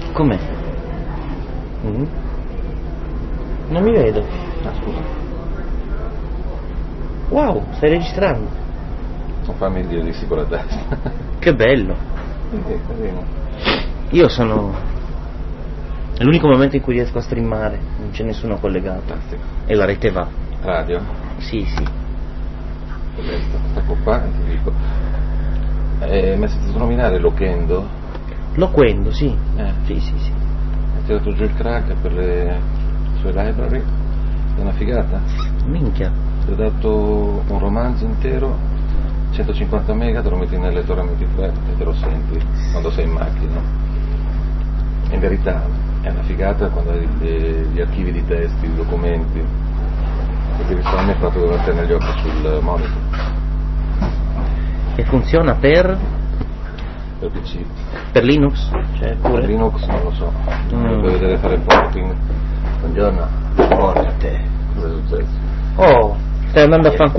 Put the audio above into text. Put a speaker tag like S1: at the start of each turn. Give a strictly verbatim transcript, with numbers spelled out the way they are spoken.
S1: Com'è? Mm. Non mi vedo.
S2: Ah, scusa.
S1: Wow, stai registrando.
S2: Non fammi il dio di con la testa.
S1: Che bello.
S2: Sì, carino.
S1: Io sono... È l'unico momento in cui riesco a streamare, non c'è nessuno collegato.
S2: Fantastico.
S1: E la rete va.
S2: Radio?
S1: Sì, sì.
S2: Questo, stacco qua e ti dico. Eh, mi hai sentito nominare Loquendo?
S1: Loquendo, sì.
S2: Eh.
S1: Sì, sì, sì.
S2: Hai tirato giù il crack per le sue library? È una figata?
S1: Minchia.
S2: Ti ho dato un romanzo intero, centocinquanta mega, te lo metti nel lettore M P tre e te lo senti quando sei in macchina. In verità è una figata quando hai gli, gli archivi di testi, di documenti, che ti risparmia proprio dover tenere gli occhi sul monitor.
S1: E funziona per...
S2: Per P C.
S1: per Linux? Cioè pure...
S2: Per Linux non lo so,
S1: Mm.
S2: devo vedere fare il porting. Buongiorno. Buongiorno a te. Cosa è successo?
S1: Oh, stai andando a fanculo.